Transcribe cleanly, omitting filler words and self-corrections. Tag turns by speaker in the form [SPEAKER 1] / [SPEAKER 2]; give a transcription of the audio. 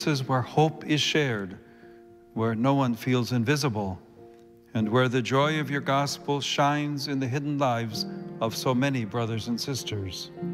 [SPEAKER 1] is where hope is shared, where no one feels invisible, and where the joy of your gospel shines in the hidden lives of so many brothers and sisters.